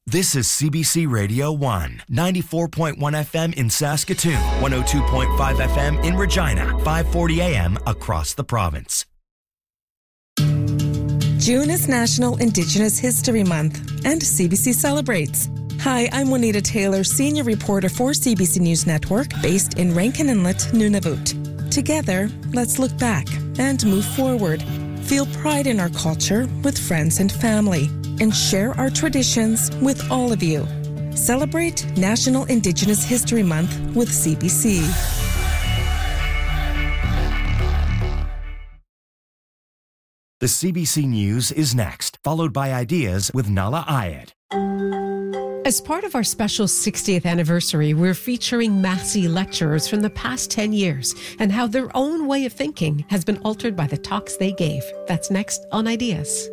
This is CBC Radio 1, 94.1 FM in Saskatoon, 102.5 FM in Regina, 540 AM across the province. June is National Indigenous History Month, and CBC celebrates. Hi, I'm Juanita Taylor, senior reporter for CBC News Network, based in Rankin Inlet, Nunavut. Together, let's look back and move forward. Feel pride in our culture with friends and family, and share our traditions with all of you. Celebrate National Indigenous History Month with CBC. The CBC News is next, followed by Ideas with Nala Ayed. As part of our special 60th anniversary, we're featuring Massey lecturers from the past 10 years and how their own way of thinking has been altered by the talks they gave. That's next on Ideas.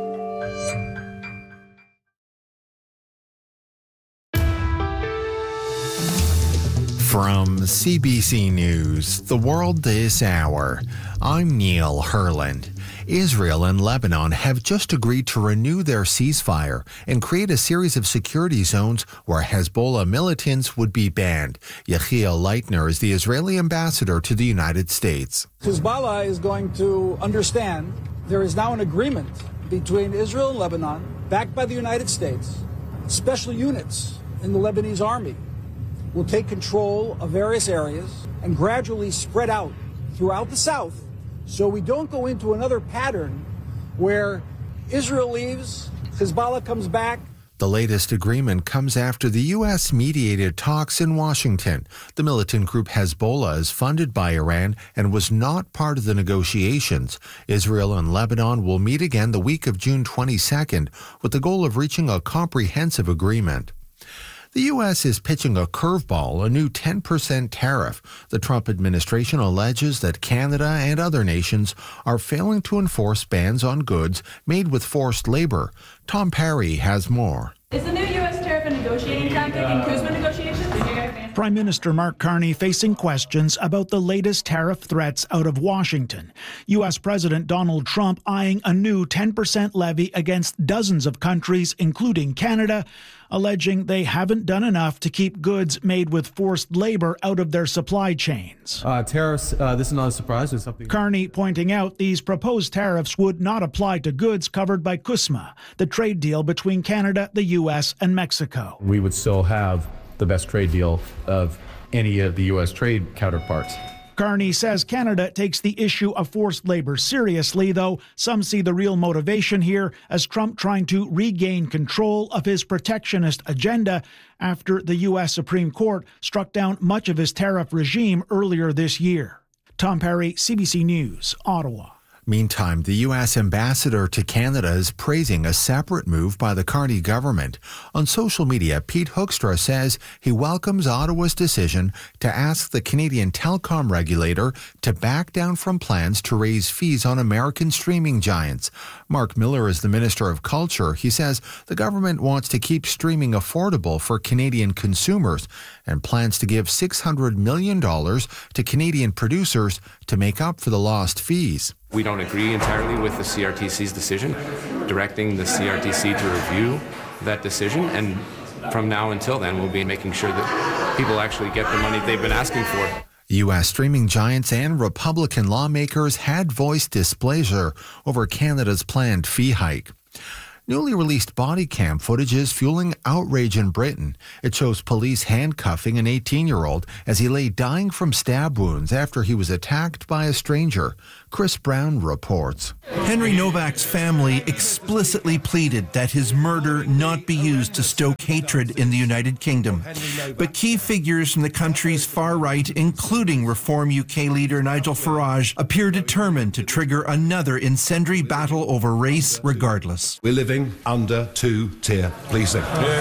From CBC News, The World This Hour, I'm Neil Herland. Israel and Lebanon have just agreed to renew their ceasefire and create a series of security zones where Hezbollah militants would be banned. Yechiel Leitner is the Israeli ambassador to the United States. Hezbollah is going to understand there is now an agreement between Israel and Lebanon, backed by the United States. Special units in the Lebanese army will take control of various areas and gradually spread out throughout the south, so we don't go into another pattern where Israel leaves, Hezbollah comes back. The latest agreement comes after the U.S. mediated talks in Washington. The militant group Hezbollah is funded by Iran and was not part of the negotiations. Israel and Lebanon will meet again the week of June 22nd with the goal of reaching a comprehensive agreement. The U.S. is pitching a curveball, a new 10% tariff. The Trump administration alleges that Canada and other nations are failing to enforce bans on goods made with forced labor. Tom Perry has more. Is the new U.S. tariff a negotiating tactic in CUSMA negotiations? Prime Minister Mark Carney facing questions about the latest tariff threats out of Washington. U.S. President Donald Trump eyeing a new 10% levy against dozens of countries, including Canada, alleging they haven't done enough to keep goods made with forced labor out of their supply chains. Tariffs, this is not a surprise. It's something. Carney pointing out these proposed tariffs would not apply to goods covered by CUSMA, the trade deal between Canada, the U.S., and Mexico. We would still have the best trade deal of any of the U.S. trade counterparts. Carney says Canada takes the issue of forced labor seriously, though some see the real motivation here as Trump trying to regain control of his protectionist agenda after the U.S. Supreme Court struck down much of his tariff regime earlier this year. Tom Perry, CBC News, Ottawa. Meantime, the U.S. ambassador to Canada is praising a separate move by the Carney government. On social media, Pete Hoekstra says he welcomes Ottawa's decision to ask the Canadian telecom regulator to back down from plans to raise fees on American streaming giants. Mark Miller is the Minister of Culture. He says the government wants to keep streaming affordable for Canadian consumers and plans to give $600 million to Canadian producers to make up for the lost fees. We don't agree entirely with the CRTC's decision, directing the CRTC to review that decision, and from now until then we'll be making sure that people actually get the money they've been asking for. U.S. streaming giants and Republican lawmakers had voiced displeasure over Canada's planned fee hike. Newly released body cam footage is fueling outrage in Britain. It shows police handcuffing an 18-year-old as he lay dying from stab wounds after he was attacked by a stranger. Chris Brown reports. Henry Novak's family explicitly pleaded that his murder not be used to stoke hatred in the United Kingdom. But key figures from the country's far right, including Reform UK leader Nigel Farage, appear determined to trigger another incendiary battle over race regardless. We're living under two-tier policing.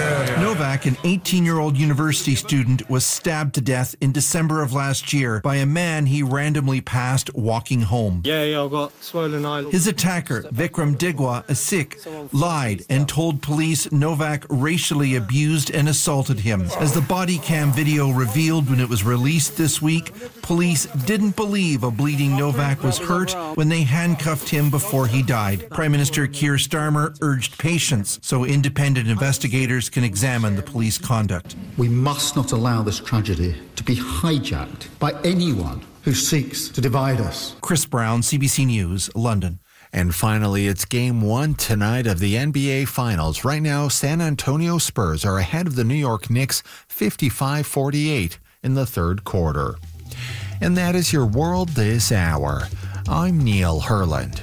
Novak, an 18-year-old university student, was stabbed to death in December of last year by a man he randomly passed walking home. Yeah, I've got swollen eye. His attacker, Vikram Digwa, a Sikh, lied and told police Novak racially abused and assaulted him. As the body cam video revealed when it was released this week, police didn't believe a bleeding Novak was hurt when they handcuffed him before he died. Prime Minister Keir Starmer urged patience so independent investigators can examine the police conduct. We must not allow this tragedy to be hijacked by anyone who seeks to divide us. Chris Brown, CBC News, London. And finally, it's Game 1 tonight of the NBA Finals. Right now, San Antonio Spurs are ahead of the New York Knicks 55-48 in the third quarter. And that is your world this hour. I'm Neil Herland.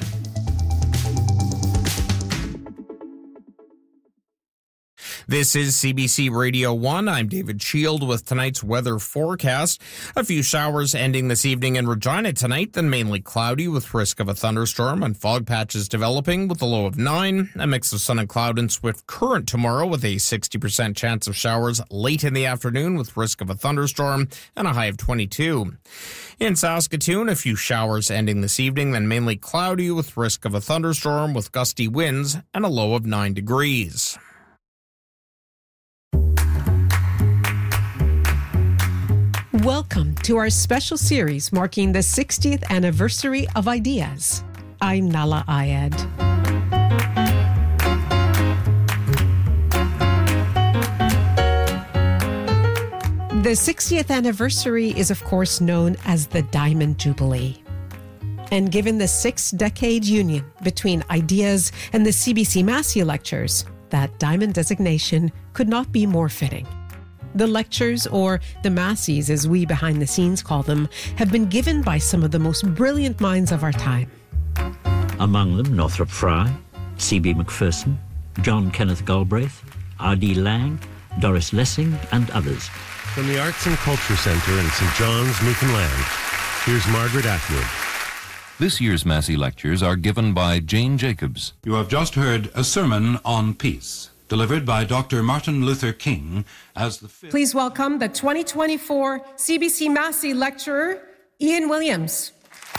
This is CBC Radio 1. I'm David Shield with tonight's weather forecast. A few showers ending this evening in Regina tonight, then mainly cloudy with risk of a thunderstorm and fog patches developing with a low of 9. A mix of sun and cloud and swift current tomorrow with a 60% chance of showers late in the afternoon with risk of a thunderstorm and a high of 22. In Saskatoon, a few showers ending this evening, then mainly cloudy with risk of a thunderstorm with gusty winds and a low of 9 degrees. Welcome to our special series marking the 60th anniversary of Ideas. I'm Nala Ayed. The 60th anniversary is, of course, known as the Diamond Jubilee. And given the 6-decade union between Ideas and the CBC Massey Lectures, that diamond designation could not be more fitting. The lectures, or the Masseys as we behind the scenes call them, have been given by some of the most brilliant minds of our time. Among them, Northrop Frye, C.B. Macpherson, John Kenneth Galbraith, R.D. Lang, Doris Lessing, and others. From the Arts and Culture Centre in St. John's, Newfoundland, here's Margaret Atwood. This year's Massey Lectures are given by Jane Jacobs. You have just heard a sermon on peace, delivered by Dr. Martin Luther King as the fifth. Please welcome the 2024 CBC Massey Lecturer, Ian Williams.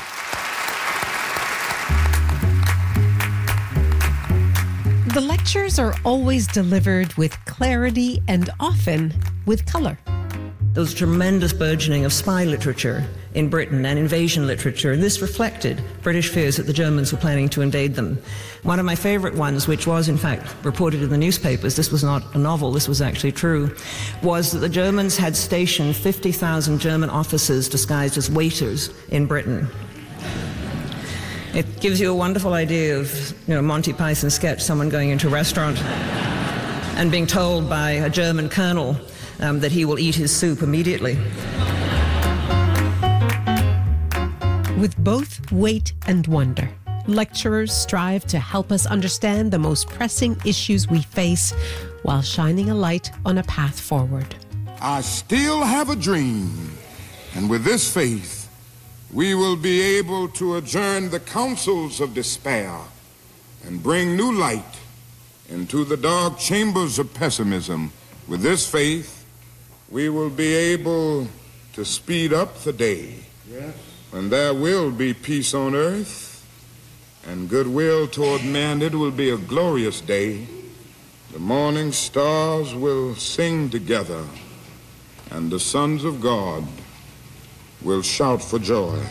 The lectures are always delivered with clarity and often with color. There was a tremendous burgeoning of spy literature in Britain and invasion literature, and this reflected British fears that the Germans were planning to invade them. One of my favorite ones, which was in fact reported in the newspapers, this was not a novel, this was actually true, was that the Germans had stationed 50,000 German officers disguised as waiters in Britain. It gives you a wonderful idea of, Monty Python sketch, someone going into a restaurant and being told by a German colonel that he will eat his soup immediately. With both weight and wonder, lecturers strive to help us understand the most pressing issues we face while shining a light on a path forward. I still have a dream, and with this faith, we will be able to adjourn the councils of despair and bring new light into the dark chambers of pessimism. With this faith, we will be able to speed up the day when there will be peace on earth and goodwill toward man. It will be a glorious day. The morning stars will sing together, and the sons of God will shout for joy.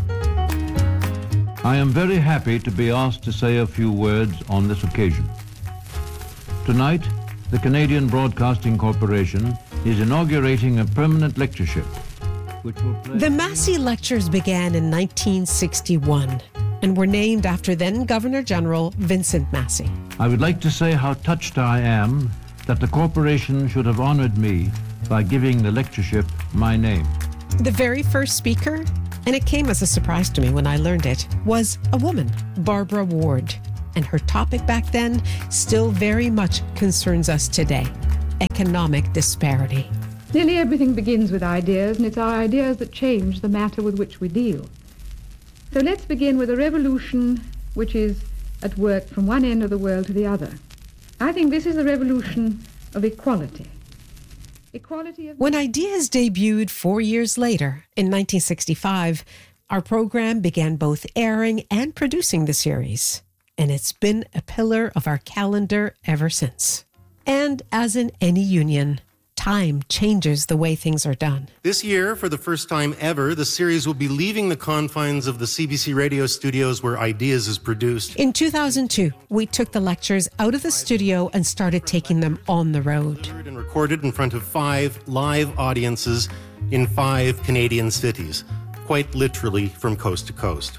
I am very happy to be asked to say a few words on this occasion. Tonight, the Canadian Broadcasting Corporation is inaugurating a permanent lectureship, which will play... The Massey Lectures began in 1961 and were named after then Governor-General Vincent Massey. I would like to say how touched I am that the corporation should have honored me by giving the lectureship my name. The very first speaker, and it came as a surprise to me when I learned it, was a woman, Barbara Ward. And her topic back then still very much concerns us today: economic disparity. Nearly everything begins with ideas, and it's our ideas that change the matter with which we deal. So let's begin with a revolution which is at work from one end of the world to the other. I think this is the revolution of equality. When Ideas debuted 4 years later, in 1965, our program began both airing and producing the series, and it's been a pillar of our calendar ever since. And as in any union, time changes the way things are done. This year, for the first time ever, the series will be leaving the confines of the CBC radio studios where Ideas is produced. In 2002, we took the lectures out of the studio and started taking them on the road. And recorded in front of 5 live audiences in 5 Canadian cities, quite literally from coast to coast.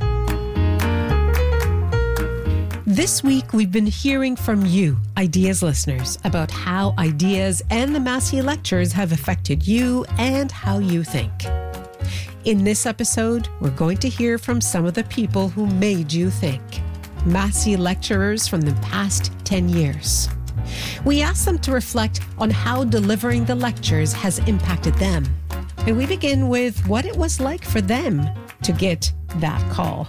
This week, we've been hearing from you, Ideas listeners, about how Ideas and the Massey Lectures have affected you and how you think. In this episode, we're going to hear from some of the people who made you think. Massey lecturers from the past 10 years. We asked them to reflect on how delivering the lectures has impacted them. And we begin with what it was like for them to get that call.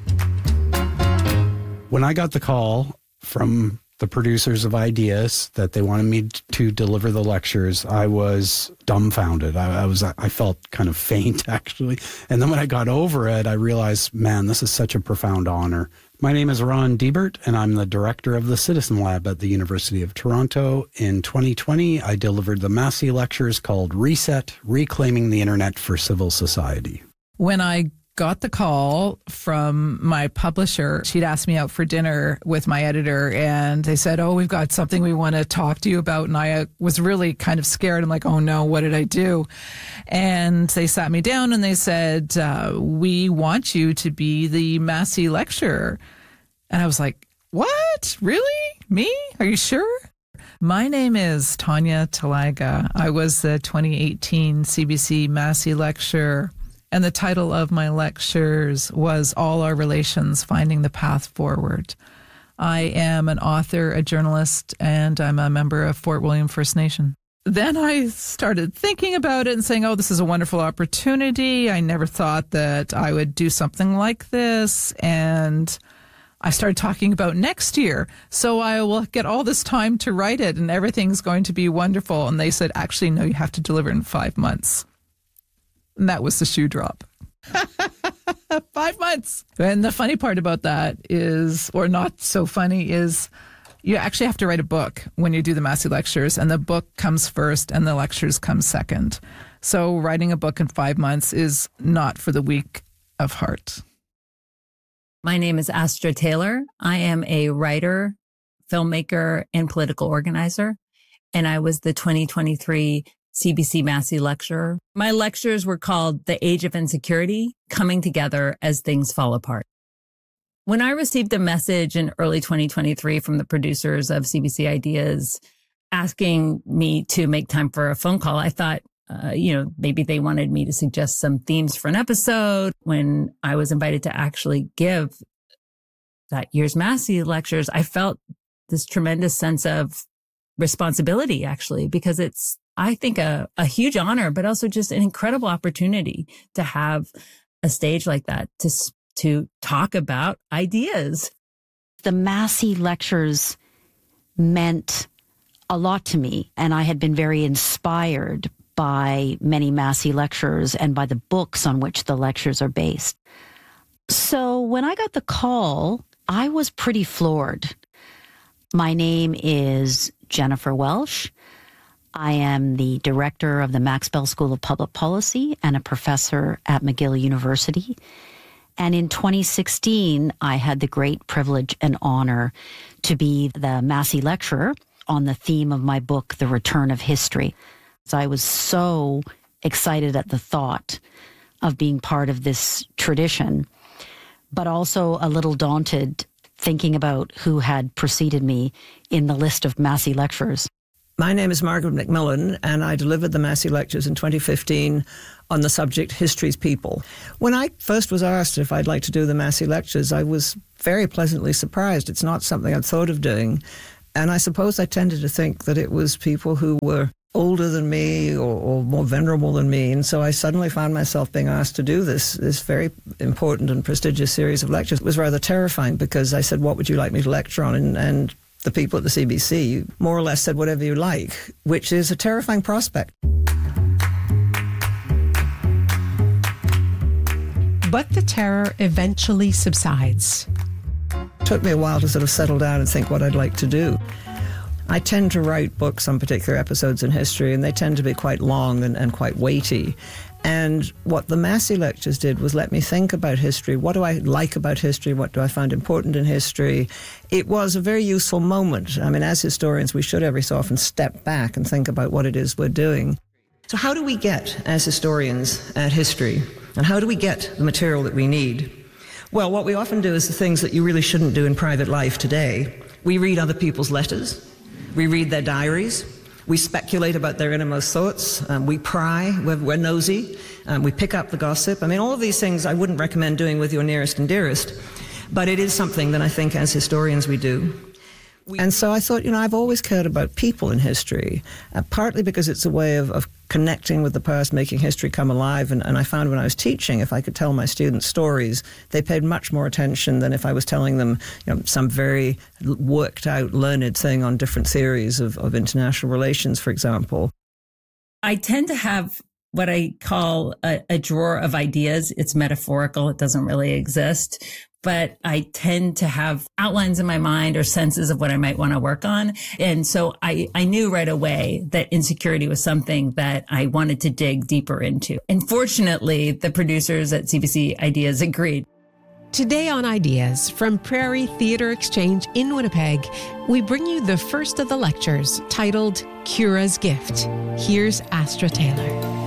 When I got the call from the producers of Ideas that they wanted me to deliver the lectures, I was dumbfounded. I felt kind of faint, actually. And then when I got over it, I realized, man, this is such a profound honor. My name is Ron Diebert, and I'm the director of the Citizen Lab at the University of Toronto. In 2020, I delivered the Massey Lectures called Reset, Reclaiming the Internet for Civil Society. When I got the call from my publisher, she'd asked me out for dinner with my editor, and they said, oh, we've got something we want to talk to you about. And I was really kind of scared. I'm like, oh no, what did I do? And they sat me down and they said, we want you to be the Massey lecturer. And I was like, what? Really? Me? Are you sure? My name is Tanya Talaga. I was the 2018 CBC Massey lecturer. And the title of my lectures was All Our Relations, Finding the Path Forward. I am an author, a journalist, and I'm a member of Fort William First Nation. Then I started thinking about it and saying, oh, this is a wonderful opportunity. I never thought that I would do something like this. And I started talking about next year. So I will get all this time to write it and everything's going to be wonderful. And they said, actually, no, you have to deliver in 5 months. And that was the shoe drop. 5 months. And the funny part about that is, or not so funny, is you actually have to write a book when you do the Massey Lectures, and the book comes first and the lectures come second. So writing a book in 5 months is not for the weak of heart. My name is Astra Taylor. I am a writer, filmmaker, and political organizer, and I was the 2023 CBC Massey lecturer. My lectures were called The Age of Insecurity, Coming Together as Things Fall Apart. When I received a message in early 2023 from the producers of CBC Ideas asking me to make time for a phone call, I thought, maybe they wanted me to suggest some themes for an episode. When I was invited to actually give that year's Massey lectures, I felt this tremendous sense of responsibility, actually, because it's, I think, a huge honor, but also just an incredible opportunity to have a stage like that to talk about ideas. The Massey Lectures meant a lot to me, and I had been very inspired by many Massey lectures and by the books on which the lectures are based. So when I got the call, I was pretty floored. My name is Jennifer Welsh. I am the director of the Max Bell School of Public Policy and a professor at McGill University. And in 2016, I had the great privilege and honor to be the Massey lecturer on the theme of my book, The Return of History. So I was so excited at the thought of being part of this tradition, but also a little daunted thinking about who had preceded me in the list of Massey lecturers. My name is Margaret McMillan, and I delivered the Massey Lectures in 2015 on the subject History's People. When I first was asked if I'd like to do the Massey Lectures, I was very pleasantly surprised. It's not something I'd thought of doing. And I suppose I tended to think that it was people who were older than me or more venerable than me. And so I suddenly found myself being asked to do this very important and prestigious series of lectures. It was rather terrifying because I said, what would you like me to lecture on? And the people at the CBC more or less said whatever you like, which is a terrifying prospect. But the terror eventually subsides. It took me a while to sort of settle down and think what I'd like to do. I tend to write books on particular episodes in history, and they tend to be quite long and quite weighty. And what the Massey Lectures did was let me think about history. What do I like about history? What do I find important in history? It was a very useful moment. I mean, as historians, we should every so often step back and think about what it is we're doing. So how do we get, as historians, at history? And how do we get the material that we need? Well, what we often do is the things that you really shouldn't do in private life today. We read other people's letters. We read their diaries. We speculate about their innermost thoughts. We pry. We're nosy. We pick up the gossip. I mean, all of these things I wouldn't recommend doing with your nearest and dearest, but it is something that I think as historians we do. And so I thought, I've always cared about people in history, partly because it's a way of connecting with the past, making history come alive. And I found when I was teaching, if I could tell my students stories, they paid much more attention than if I was telling them some very worked out, learned thing on different theories of international relations, for example. I tend to have what I call a drawer of ideas. It's metaphorical. It doesn't really exist. But I tend to have outlines in my mind or senses of what I might want to work on. And so I knew right away that insecurity was something that I wanted to dig deeper into. And fortunately, the producers at CBC Ideas agreed. Today on Ideas, from Prairie Theatre Exchange in Winnipeg, we bring you the first of the lectures titled Cura's Gift. Here's Astra Taylor.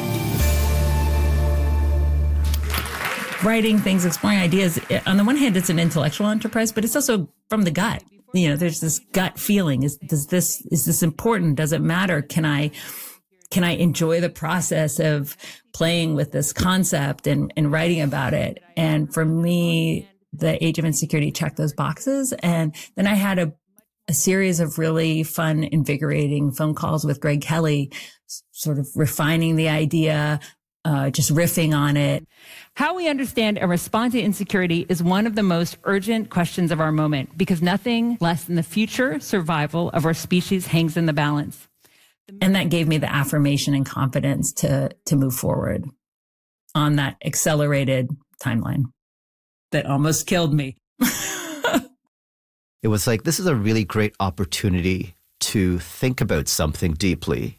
Writing things, exploring ideas. On the one hand, it's an intellectual enterprise, but it's also from the gut. There's this gut feeling. Is this important? Does it matter? Can I enjoy the process of playing with this concept and writing about it? And for me, the Age of Insecurity checked those boxes. And then I had a series of really fun, invigorating phone calls with Greg Kelly, sort of refining the idea, just riffing on it. How we understand and respond to insecurity is one of the most urgent questions of our moment, because nothing less than the future survival of our species hangs in the balance. And that gave me the affirmation and confidence to move forward on that accelerated timeline that almost killed me. It was like, this is a really great opportunity to think about something deeply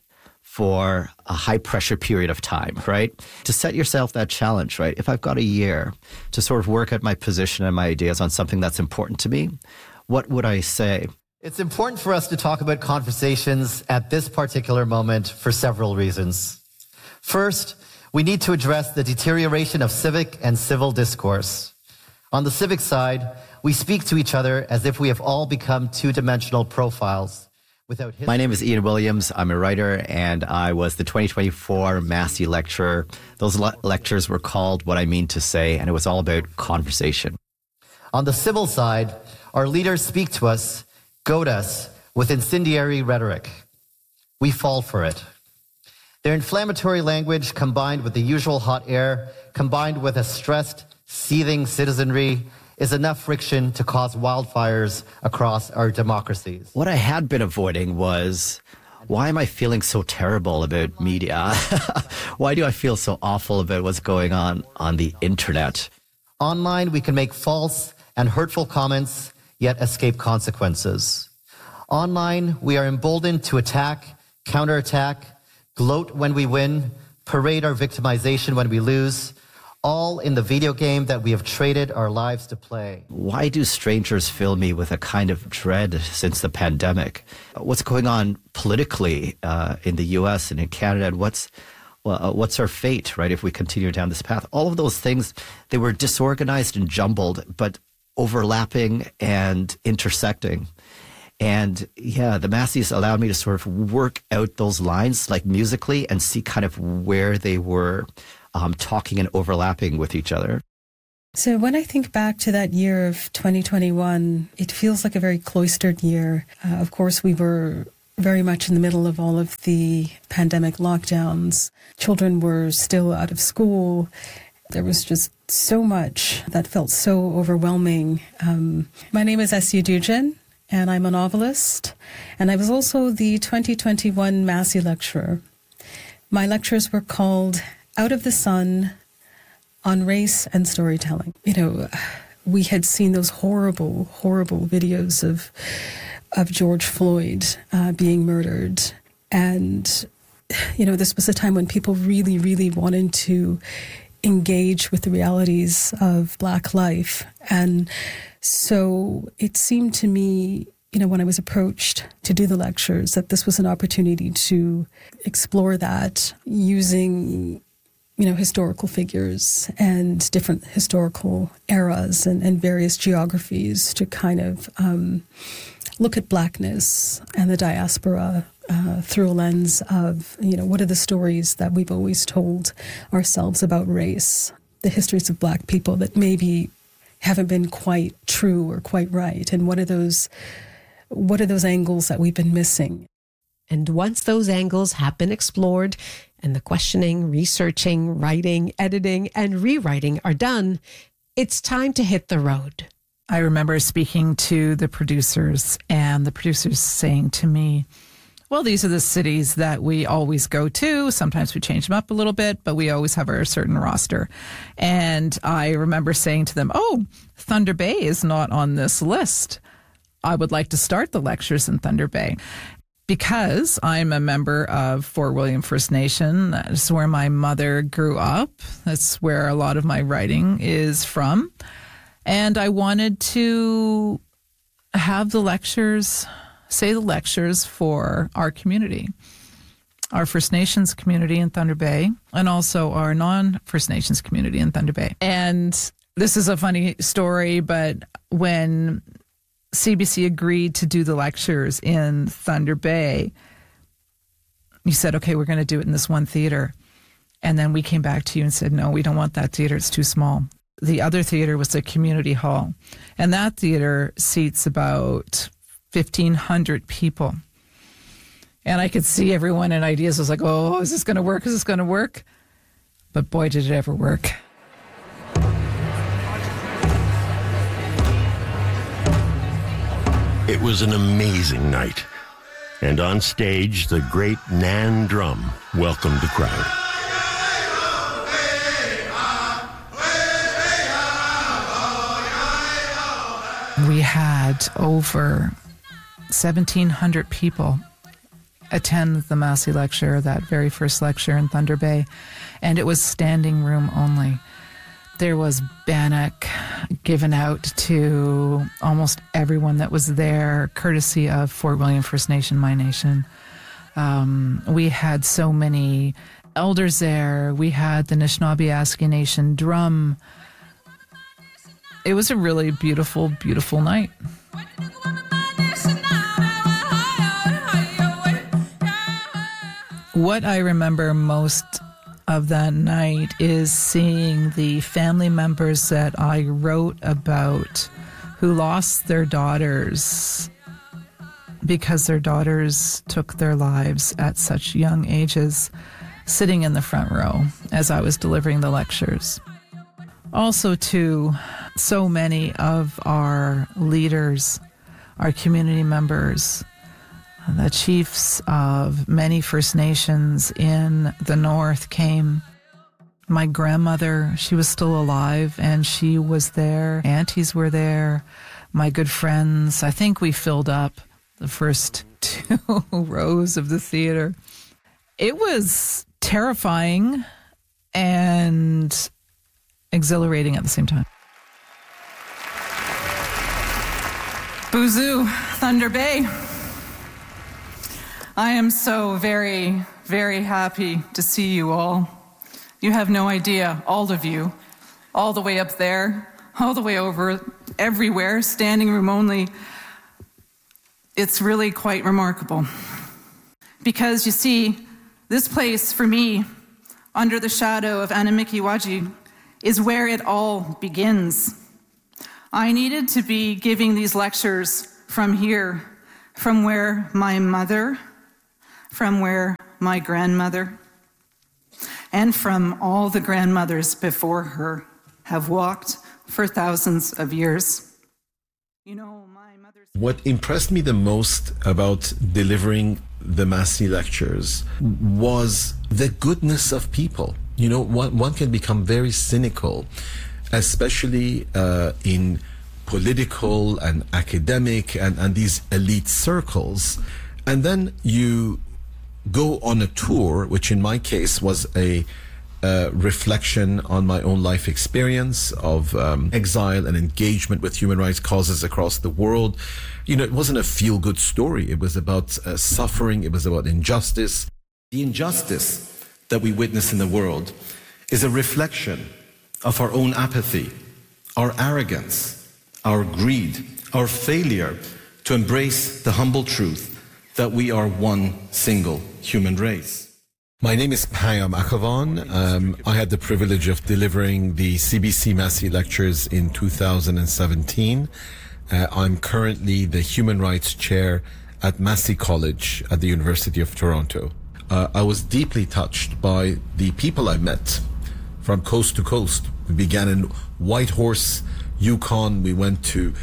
for a high pressure period of time, right? To set yourself that challenge, right? If I've got a year to sort of work out my position and my ideas on something that's important to me, what would I say? It's important for us to talk about conversations at this particular moment for several reasons. First, we need to address the deterioration of civic and civil discourse. On the civic side, we speak to each other as if we have all become two-dimensional profiles. My name is Ian Williams. I'm a writer, and I was the 2024 Massey Lecturer. Those lectures were called What I Mean to Say, and it was all about conversation. On the civil side, our leaders speak to us, goad us with incendiary rhetoric. We fall for it. Their inflammatory language, combined with the usual hot air, combined with a stressed, seething citizenry, is enough friction to cause wildfires across our democracies. What I had been avoiding was, why am I feeling so terrible about media? Why do I feel so awful about what's going on the internet? Online, we can make false and hurtful comments, yet escape consequences. Online, we are emboldened to attack, counterattack, gloat when we win, parade our victimization when we lose, all in the video game that we have traded our lives to play. Why do strangers fill me with a kind of dread since the pandemic? What's going on politically in the U.S. and in Canada? And what's our fate, right, if we continue down this path? All of those things, they were disorganized and jumbled, but overlapping and intersecting. And yeah, the Masseys allowed me to sort of work out those lines, like musically, and see kind of where they were talking and overlapping with each other. So when I think back to that year of 2021, it feels like a very cloistered year. Of course, we were very much in the middle of all of the pandemic lockdowns. Children were still out of school. There was just so much that felt so overwhelming. My name is Essia Dujan, and I'm a novelist. And I was also the 2021 Massey Lecturer. My lectures were called Out of the Sun, on race and storytelling. You know, we had seen those horrible, horrible videos of George Floyd being murdered. And, you know, this was a time when people really, really wanted to engage with the realities of Black life. And so it seemed to me, you know, when I was approached to do the lectures, that this was an opportunity to explore that using, you know, historical figures and different historical eras and various geographies to kind of look at Blackness and the diaspora through a lens of, you know, what are the stories that we've always told ourselves about race, the histories of Black people that maybe haven't been quite true or quite right, and what are those angles that we've been missing. And once those angles have been explored and the questioning, researching, writing, editing, and rewriting are done, it's time to hit the road. I remember speaking to the producers, and the producers saying to me, well, these are the cities that we always go to. Sometimes we change them up a little bit, but we always have our certain roster. And I remember saying to them, oh, Thunder Bay is not on this list. I would like to start the lectures in Thunder Bay. Because I'm a member of Fort William First Nation. That's where my mother grew up. That's where a lot of my writing is from. And I wanted to have the lectures for our community, our First Nations community in Thunder Bay, and also our non-First Nations community in Thunder Bay. And this is a funny story, but when CBC agreed to do the lectures in Thunder Bay, you said, okay, we're going to do it in this one theater. And then we came back to you and said, no, we don't want that theater. It's too small. The other theater was the community hall. And that theater seats about 1,500 people. And I could see everyone in ideas was like, oh, is this going to work? Is this going to work? But boy, did it ever work. It was an amazing night. And on stage, the great Nan Drum welcomed the crowd. We had over 1,700 people attend the Massey lecture, that very first lecture in Thunder Bay, and it was standing room only. There was bannock given out to almost everyone that was there, courtesy of Fort William First Nation, my nation. We had so many elders there. We had the Anishinaabe Nation drum. It was a really beautiful, beautiful night. What I remember most of that night is seeing the family members that I wrote about who lost their daughters because their daughters took their lives at such young ages, sitting in the front row as I was delivering the lectures. Also, too, so many of our leaders, our community members, the chiefs of many First Nations in the North came. My grandmother, she was still alive, and she was there. Aunties were there. My good friends. I think we filled up the first 2 rows of the theater. It was terrifying and exhilarating at the same time. Boozoo, Thunder Bay. I am so very, very happy to see you all. You have no idea, all of you, all the way up there, all the way over, everywhere, standing room only. It's really quite remarkable. Because you see, this place for me, under the shadow of Animikiwaji, is where it all begins. I needed to be giving these lectures from here, from where my mother, from where my grandmother, and from all the grandmothers before her have walked for thousands of years. You know, my mother's... What impressed me the most about delivering the Massey lectures was the goodness of people. one can become very cynical, especially in political and academic and these elite circles. And then you go on a tour, which in my case was a reflection on my own life experience of exile and engagement with human rights causes across the world. It wasn't a feel-good story. It was about suffering. It was about injustice. The injustice that we witness in the world is a reflection of our own apathy, our arrogance, our greed, our failure to embrace the humble truth that we are one single human race. My name is Payam Akhavan. I had the privilege of delivering the CBC Massey Lectures in 2017. I'm currently the Human Rights Chair at Massey College at the University of Toronto. I was deeply touched by the people I met from coast to coast. We began in Whitehorse, Yukon. We went to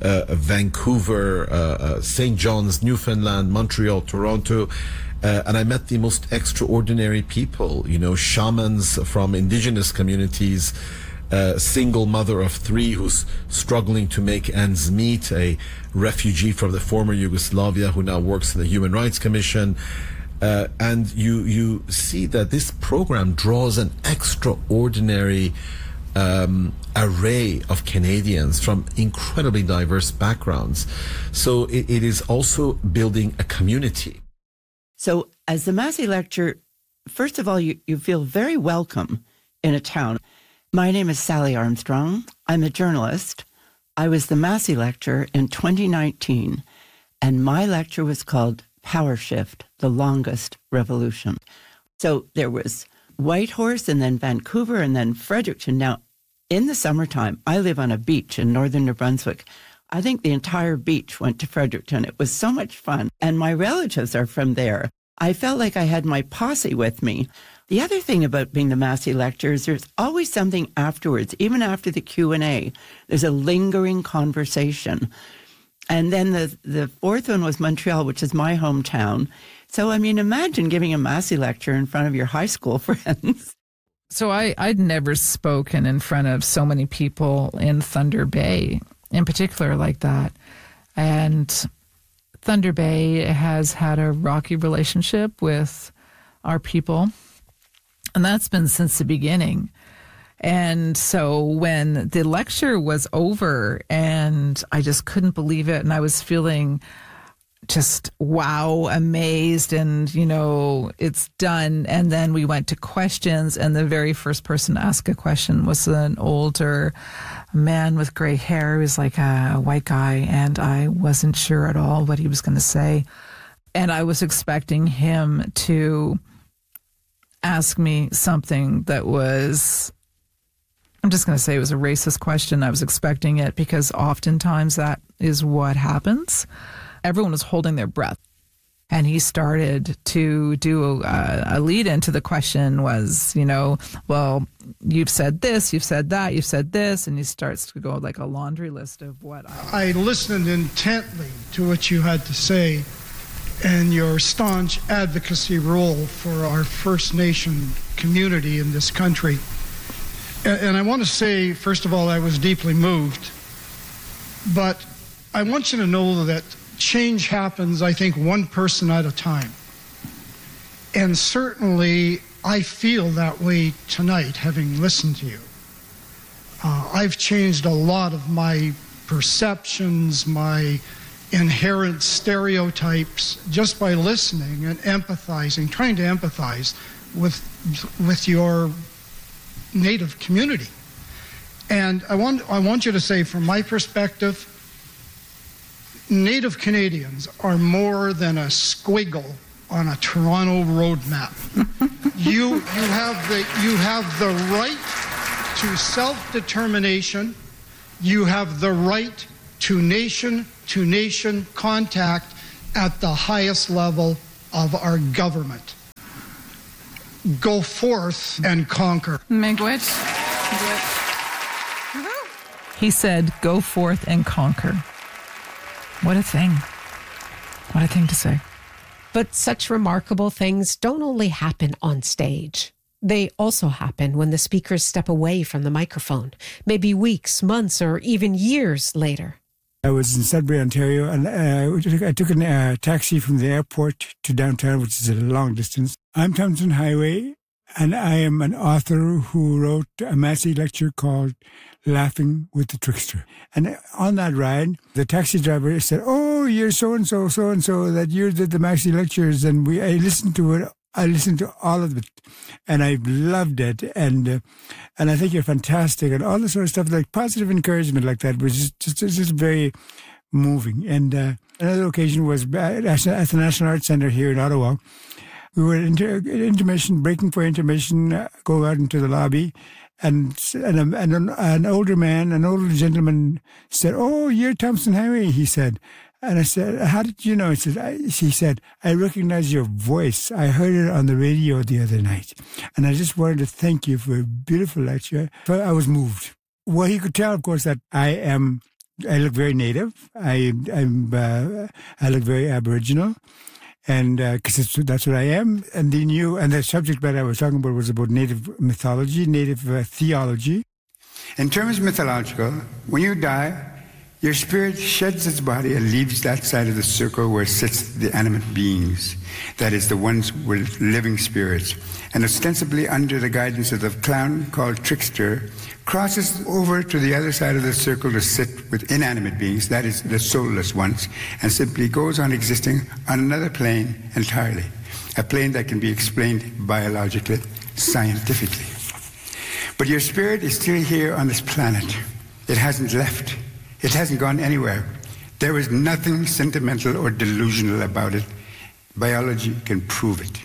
Vancouver, St. John's, Newfoundland, Montreal, Toronto. And I met the most extraordinary people, shamans from indigenous communities, a single mother of 3 who's struggling to make ends meet, a refugee from the former Yugoslavia who now works in the Human Rights Commission. And you see that this program draws an extraordinary array of Canadians from incredibly diverse backgrounds. So it is also building a community. So as the Massey Lecture, first of all, you feel very welcome in a town. My name is Sally Armstrong. I'm a journalist. I was the Massey Lecture in 2019, and my lecture was called Power Shift, the Longest Revolution. So there was Whitehorse and then Vancouver and then Fredericton. Now, in the summertime, I live on a beach in northern New Brunswick. I think the entire beach went to Fredericton. It was so much fun. And my relatives are from there. I felt like I had my posse with me. The other thing about being the Massey Lecture is there's always something afterwards. Even after the Q&A, there's a lingering conversation. And then the fourth one was Montreal, which is my hometown. So, imagine giving a Massey Lecture in front of your high school friends. So I'd never spoken in front of so many people in Thunder Bay, in particular, like that. And Thunder Bay has had a rocky relationship with our people, and that's been since the beginning. And so when the lecture was over, and I just couldn't believe it, and I was feeling just wow, amazed, and it's done. And then we went to questions, and the very first person to ask a question was an older man with gray hair. He was like a white guy, and I wasn't sure at all what he was going to say. And I was expecting him to ask me something that was, I'm just going to say it was a racist question. I was expecting it because oftentimes that is what happens. Everyone was holding their breath. And he started to do a lead into the question was, well, you've said this, you've said that, you've said this. And he starts to go like a laundry list of what I listened intently to what you had to say and your staunch advocacy role for our First Nation community in this country. And I want to say, first of all, I was deeply moved. But I want you to know that change happens, I think, one person at a time. And certainly, I feel that way tonight, having listened to you. I've changed a lot of my perceptions, my inherent stereotypes, just by listening and empathizing, trying to empathize with your Native community. And I want you to say, from my perspective, Native Canadians are more than a squiggle on a Toronto road map. You have the right to self-determination. You have the right to nation-to-nation contact at the highest level of our government. Go forth and conquer. Miigwech. He said, go forth and conquer. What a thing. What a thing to say. But such remarkable things don't only happen on stage. They also happen when the speakers step away from the microphone, maybe weeks, months, or even years later. I was in Sudbury, Ontario, and I took a taxi from the airport to downtown, which is a long distance. I'm Thompson Highway, and I am an author who wrote a Massey lecture called Laughing with the Trickster. And on that ride, the taxi driver said, "Oh, you're so-and-so, that you did the Massey lectures." And I listened to it. I listened to all of it, and I loved it. And I think you're fantastic, and all this sort of stuff, like positive encouragement like that, was just very moving. And another occasion was at the National Arts Centre here in Ottawa. We were intermission, breaking for intermission, go out into the lobby, and an older man, an older gentleman said, "Oh, you're Thompson Highway," he said. And I said, "How did you know?" She said, "I recognize your voice. I heard it on the radio the other night. And I just wanted to thank you for a beautiful lecture." So I was moved. Well, he could tell, of course, that I look very native. I look very Aboriginal. And because that's what I am. And the subject that I was talking about was about native mythology, native theology. In terms mythological, when you die, your spirit sheds its body and leaves that side of the circle where sits the animate beings, that is, the ones with living spirits, and ostensibly under the guidance of the clown called Trickster, crosses over to the other side of the circle to sit with inanimate beings, that is, the soulless ones, and simply goes on existing on another plane entirely, a plane that can be explained biologically, scientifically. But your spirit is still here on this planet. It hasn't left. It hasn't gone anywhere. There is nothing sentimental or delusional about it. Biology can prove it.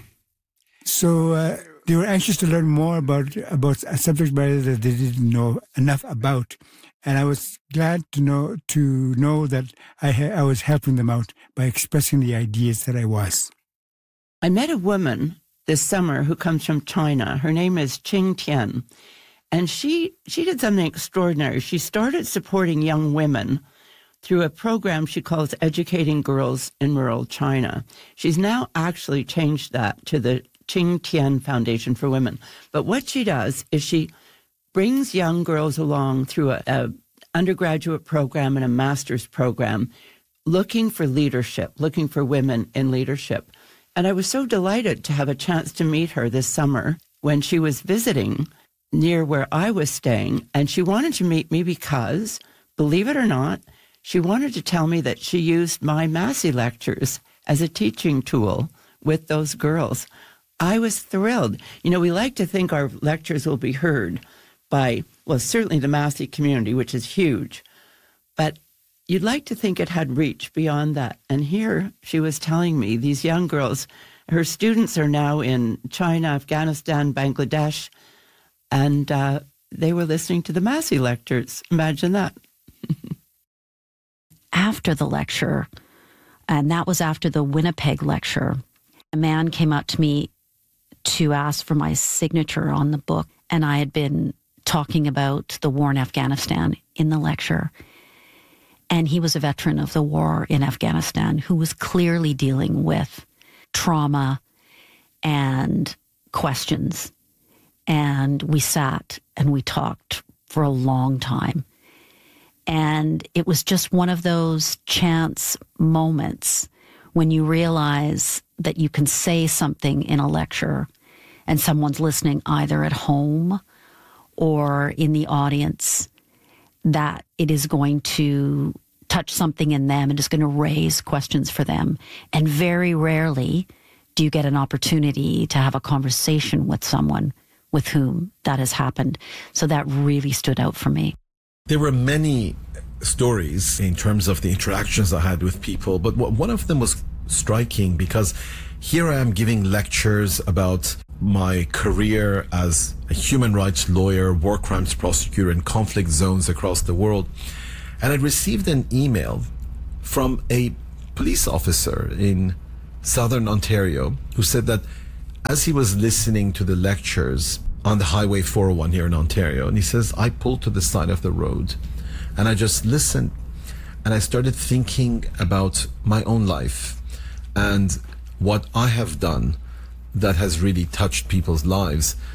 So they were anxious to learn more about a subject matter that they didn't know enough about. And I was glad to know that I was helping them out by expressing the ideas that I was. I met a woman this summer who comes from China. Her name is Qing Tian. And she did something extraordinary. She started supporting young women through a program she calls Educating Girls in Rural China. She's now actually changed that to the Qing Tian Foundation for Women. But what she does is she brings young girls along through a undergraduate program and a master's program, looking for leadership, looking for women in leadership. And I was so delighted to have a chance to meet her this summer when she was visiting near where I was staying, and she wanted to meet me because, believe it or not, she wanted to tell me that she used my Massey lectures as a teaching tool with those girls. I was thrilled. You know, we like to think our lectures will be heard by, well, certainly the Massey community, which is huge, but you'd like to think it had reach beyond that. And here she was telling me these young girls, her students are now in China, Afghanistan, Bangladesh, and they were listening to the Massey lectures. Imagine that. After the lecture, and that was after the Winnipeg lecture, a man came up to me to ask for my signature on the book, and I had been talking about the war in Afghanistan in the lecture. And he was a veteran of the war in Afghanistan who was clearly dealing with trauma and questions. And we sat and we talked for a long time. And it was just one of those chance moments when you realize that you can say something in a lecture and someone's listening either at home or in the audience, that it is going to touch something in them and is going to raise questions for them. And very rarely do you get an opportunity to have a conversation with someone with whom that has happened. So that really stood out for me. There were many stories in terms of the interactions I had with people, but one of them was striking because here I am giving lectures about my career as a human rights lawyer, war crimes prosecutor in conflict zones across the world. And I received an email from a police officer in Southern Ontario who said that as he was listening to the lectures on the Highway 401 here in Ontario, and he says, I pulled to the side of the road and I just listened and I started thinking about my own life and what I have done that has really touched people's lives.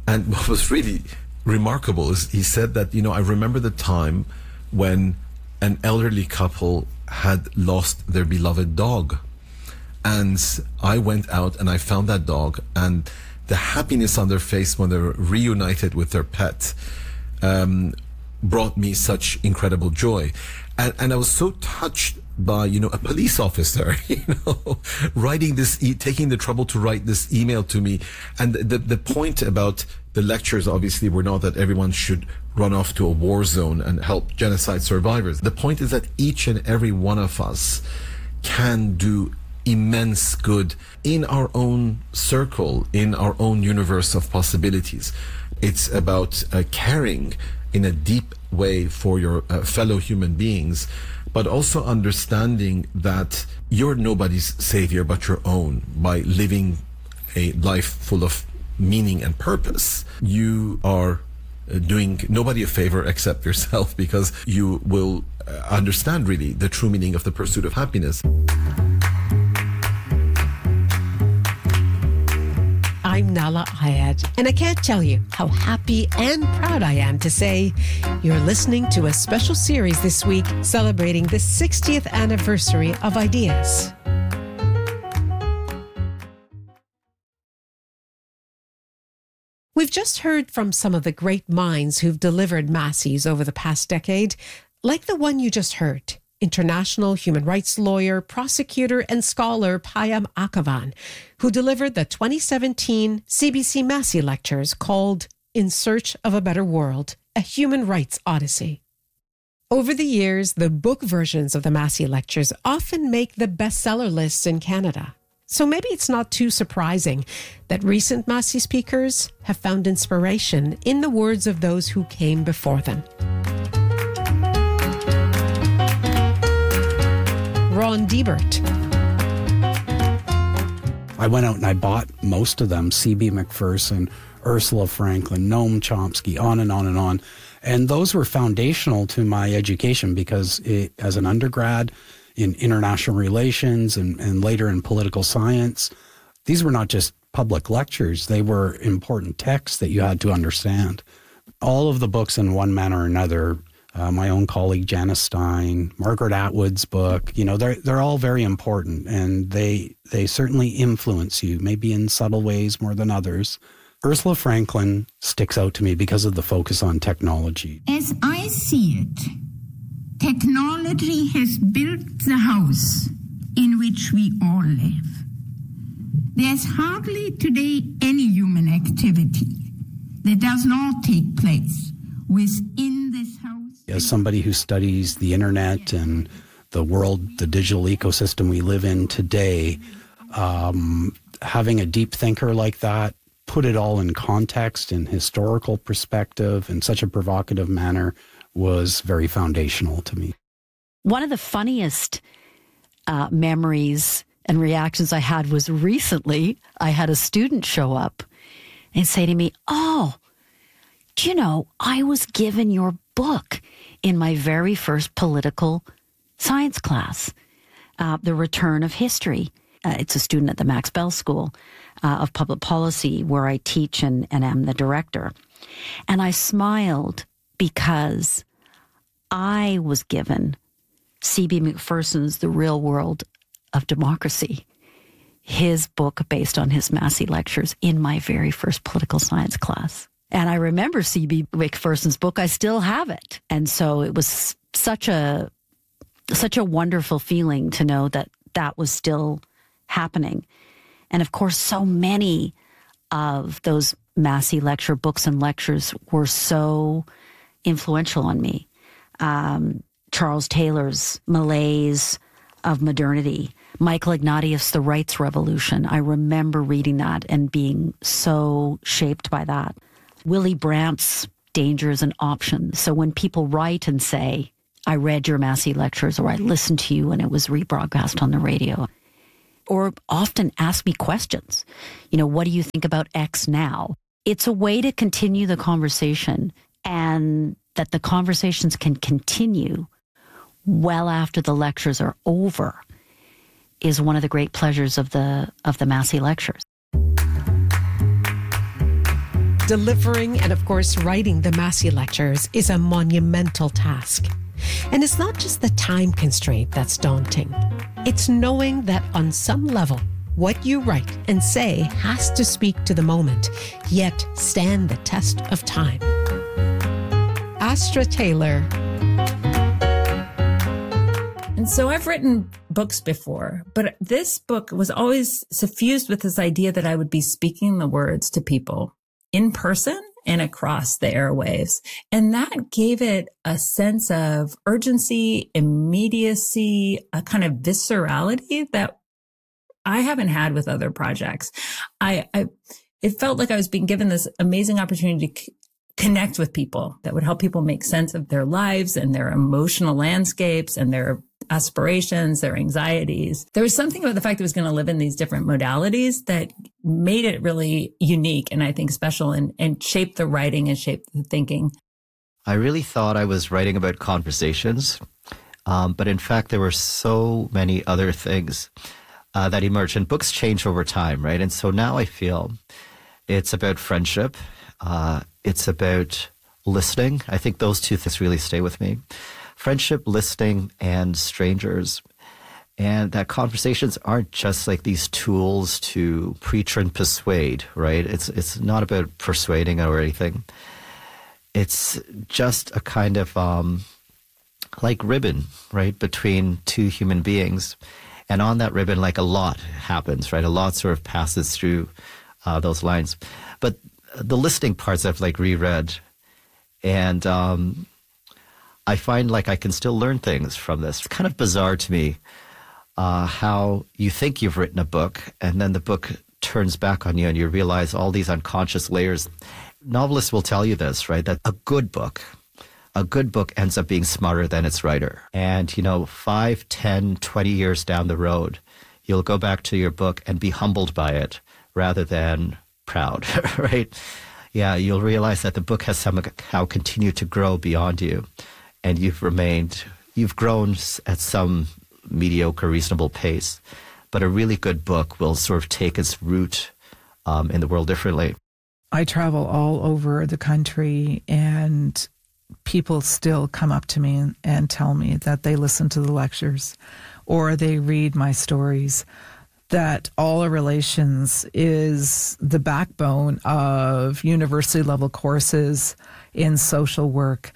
And what was really remarkable is he said that, I remember the time when an elderly couple had lost their beloved dog. And I went out and I found that dog, and the happiness on their face when they were reunited with their pet brought me such incredible joy. And I was so touched by, a police officer, writing this, taking the trouble to write this email to me. And the point about the lectures, obviously, were not that everyone should run off to a war zone and help genocide survivors. The point is that each and every one of us can do immense good in our own circle, in our own universe of possibilities. It's about caring in a deep way for your fellow human beings, but also understanding that you're nobody's savior but your own. By living a life full of meaning and purpose, you are doing nobody a favor except yourself, because you will understand really the true meaning of the pursuit of happiness. I'm Nahlah Ayed, and I can't tell you how happy and proud I am to say you're listening to a special series this week celebrating the 60th anniversary of Ideas. We've just heard from some of the great minds who've delivered Massey's over the past decade, like the one you just heard. International human rights lawyer, prosecutor, and scholar Payam Akhavan, who delivered the 2017 CBC Massey Lectures called In Search of a Better World, a Human Rights Odyssey. Over the years, the book versions of the Massey Lectures often make the bestseller lists in Canada. So maybe it's not too surprising that recent Massey speakers have found inspiration in the words of those who came before them. Ron Deibert. I went out and I bought most of them, C.B. Macpherson, Ursula Franklin, Noam Chomsky, on and on and on. And those were foundational to my education because as an undergrad in international relations and later in political science, these were not just public lectures. They were important texts that you had to understand. All of the books in one manner or another, my own colleague Janice Stein, Margaret Atwood's book, they're all very important, and they certainly influence you, maybe in subtle ways more than others. Ursula Franklin sticks out to me because of the focus on technology. As I see it, technology has built the house in which we all live. There's hardly today any human activity that does not take place within this house. As somebody who studies the internet and the world, the digital ecosystem we live in today, having a deep thinker like that, put it all in context, in historical perspective, in such a provocative manner, was very foundational to me. One of the funniest memories and reactions I had was recently I had a student show up and say to me, "Oh, do you know, I was given your book in my very first political science class, The Return of History." It's a student at the Max Bell School of Public Policy, where I teach and am the director. And I smiled because I was given C.B. Macpherson's The Real World of Democracy, his book based on his Massey Lectures, in my very first political science class. And I remember C.B. Macpherson's book. I still have it. And so it was such a wonderful feeling to know that that was still happening. And of course, so many of those Massey lecture books and lectures were so influential on me. Charles Taylor's Malaise of Modernity, Michael Ignatieff's The Rights Revolution. I remember reading that and being so shaped by that. Willy Brandt's Dangers and Options. So when people write and say, "I read your Massey lectures," or "I listened to you and it was rebroadcast on the radio," or often ask me questions, what do you think about X now? It's a way to continue the conversation, and that the conversations can continue well after the lectures are over is one of the great pleasures of the Massey lectures. Delivering and, of course, writing the Massey Lectures is a monumental task. And it's not just the time constraint that's daunting. It's knowing that on some level, what you write and say has to speak to the moment, yet stand the test of time. Astra Taylor. And so I've written books before, but this book was always suffused with this idea that I would be speaking the words to people in person and across the airwaves. And that gave it a sense of urgency, immediacy, a kind of viscerality that I haven't had with other projects. It felt like I was being given this amazing opportunity to connect with people that would help people make sense of their lives and their emotional landscapes and their aspirations, their anxieties. There was something about the fact that it was going to live in these different modalities that made it really unique and I think special and shaped the writing and shaped the thinking. I really thought I was writing about conversations, but in fact, there were so many other things that emerged, and books change over time, right? And so now I feel it's about friendship. It's about listening. I think those two things really stay with me. Friendship, listening, and strangers. And that conversations aren't just like these tools to preach and persuade, right? It's not about persuading or anything. It's just a kind of like ribbon, right, between two human beings. And on that ribbon, like a lot happens, right? A lot sort of passes through those lines. But the listening parts I've like reread, and I find like I can still learn things from this. It's kind of bizarre to me how you think you've written a book and then the book turns back on you and you realize all these unconscious layers. Novelists will tell you this, right? That a good book ends up being smarter than its writer. And, 5, 10, 20 years down the road, you'll go back to your book and be humbled by it rather than proud, right? Yeah, you'll realize that the book has somehow continued to grow beyond you. And you've grown at some mediocre, reasonable pace. But a really good book will sort of take its root in the world differently. I travel all over the country, and people still come up to me and tell me that they listen to the lectures or they read my stories, that All Our Relations is the backbone of university-level courses in social work,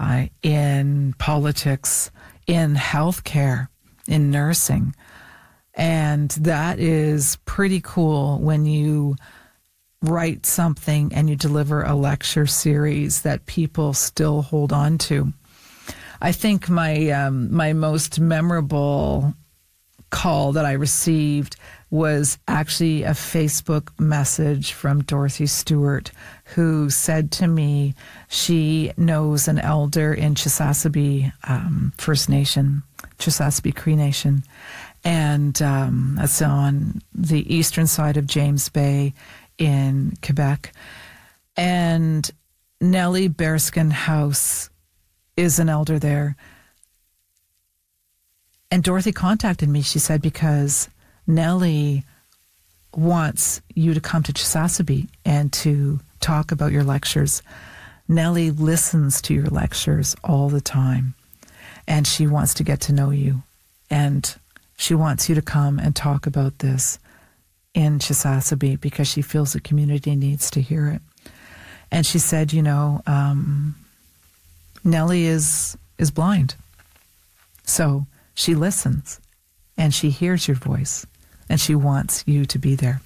in politics, in healthcare, in nursing. And that is pretty cool when you write something and you deliver a lecture series that people still hold on to. I think my most memorable call that I received was actually a Facebook message from Dorothy Stewart, who said to me she knows an elder in Chisasibi First Nation, Chisasibi Cree Nation, and that's on the eastern side of James Bay in Quebec. And Nellie Bearskin House is an elder there. And Dorothy contacted me, she said, because Nellie wants you to come to Chisasibi and to talk about your lectures. Nellie listens to your lectures all the time, and she wants to get to know you. And she wants you to come and talk about this in Chisasibi because she feels the community needs to hear it. And she said, Nellie is blind. So she listens and she hears your voice and she wants you to be there.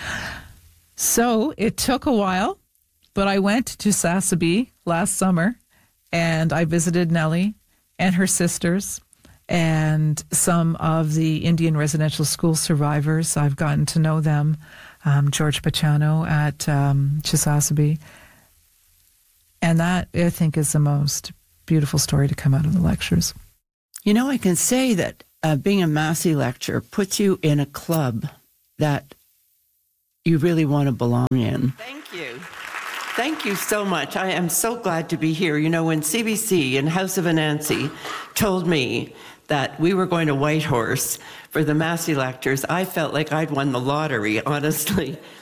So it took a while, but I went to Chisasibi last summer and I visited Nellie and her sisters and some of the Indian residential school survivors. I've gotten to know them, George Pachano at Chisasibi. And that, I think, is the most beautiful story to come out of the lectures. I can say that being a Massey lecturer puts you in a club that you really want to belong in. Thank you. Thank you so much. I am so glad to be here. When CBC and House of Anansi told me that we were going to Whitehorse for the Massey lectures, I felt like I'd won the lottery, honestly.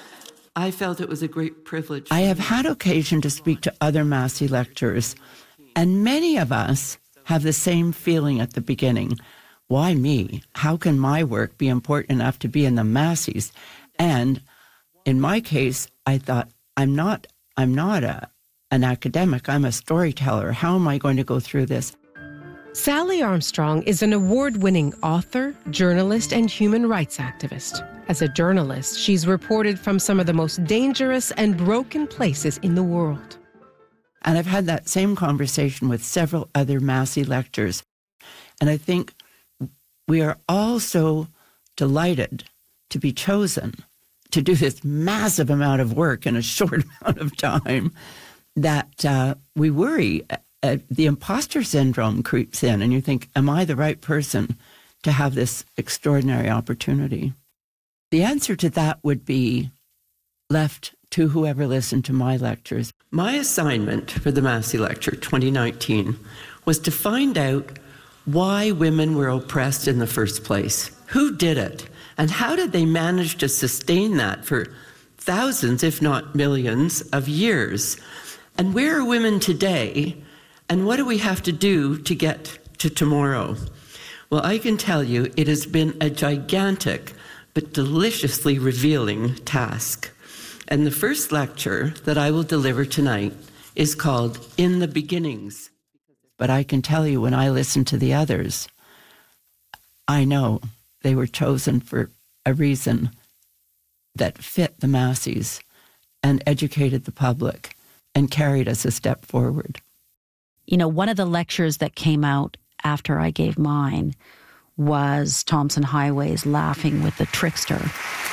I felt it was a great privilege. I have had occasion to speak to other Massey lecturers, and many of us have the same feeling at the beginning. Why me? How can my work be important enough to be in the Masseys? And in my case, I thought, I'm not an academic. I'm a storyteller. How am I going to go through this? Sally Armstrong is an award-winning author, journalist, and human rights activist. As a journalist, she's reported from some of the most dangerous and broken places in the world. And I've had that same conversation with several other Massey lecturers. And I think we are all so delighted to be chosen to do this massive amount of work in a short amount of time that we worry. The imposter syndrome creeps in, and you think, am I the right person to have this extraordinary opportunity? The answer to that would be left to whoever listened to my lectures. My assignment for the Massey Lecture 2019 was to find out why women were oppressed in the first place. Who did it? And how did they manage to sustain that for thousands, if not millions, of years? And where are women today? And what do we have to do to get to tomorrow? Well, I can tell you it has been a gigantic but deliciously revealing task. And the first lecture that I will deliver tonight is called In the Beginnings. But I can tell you when I listen to the others, I know they were chosen for a reason that fit the Masseys and educated the public and carried us a step forward. You know, one of the lectures that came out after I gave mine was Thompson Highway's Laughing with the Trickster.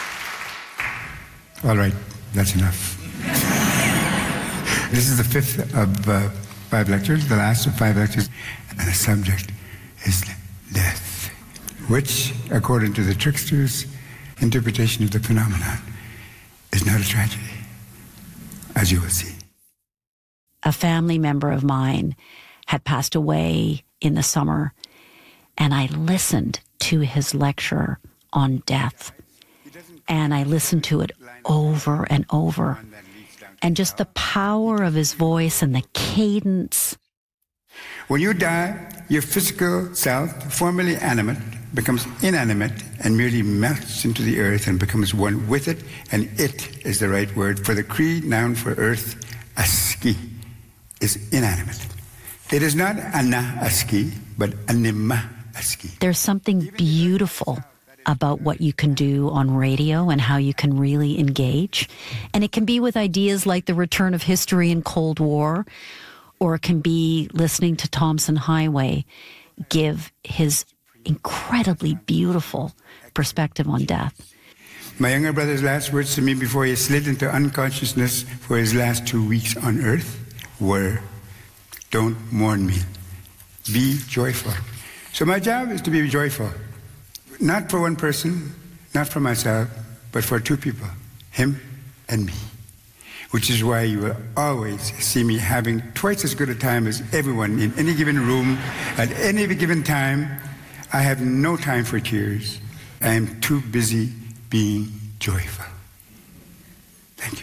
All right, that's enough. This is the fifth of 5 lectures, the last of 5 lectures, and the subject is death, which, according to the trickster's interpretation of the phenomenon, is not a tragedy, as you will see. A family member of mine had passed away in the summer, and I listened to his lecture on death. And I listened to it over and over. And just the power of his voice and the cadence. When you die, your physical self, formerly animate, becomes inanimate and merely melts into the earth and becomes one with it. And it is the right word for the Cree noun for earth, aski, is inanimate. It is not ana aski, but anima aski. There's something beautiful about what you can do on radio and how you can really engage. And it can be with ideas like the return of history in Cold War, or it can be listening to Thompson Highway give his incredibly beautiful perspective on death. My younger brother's last words to me before he slid into unconsciousness for his last 2 weeks on earth were, "Don't mourn me. Be joyful." So my job is to be joyful. Not for one person, not for myself, but for 2 people, him and me. Which is why you will always see me having twice as good a time as everyone in any given room at any given time. I have no time for tears. I am too busy being joyful. Thank you.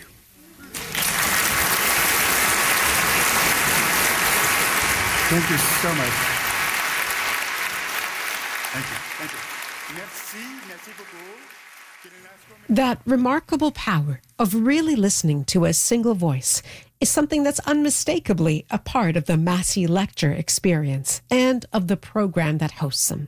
Thank you so much. Thank you. Thank you. Merci beaucoup. That remarkable power of really listening to a single voice is something that's unmistakably a part of the Massey Lecture experience and of the program that hosts them.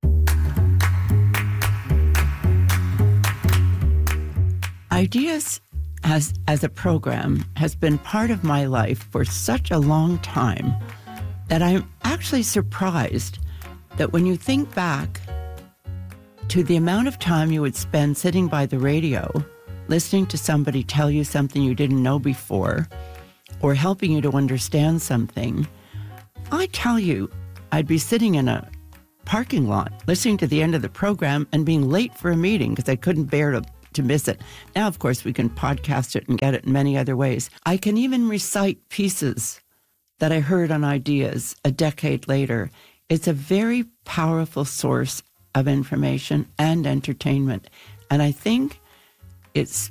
Ideas as a program has been part of my life for such a long time that I'm actually surprised that when you think back to the amount of time you would spend sitting by the radio, listening to somebody tell you something you didn't know before, or helping you to understand something, I tell you, I'd be sitting in a parking lot, listening to the end of the program and being late for a meeting because I couldn't bear to miss it. Now, of course, we can podcast it and get it in many other ways. I can even recite pieces that I heard on Ideas a decade later. It's a very powerful source of information and entertainment. And I think it's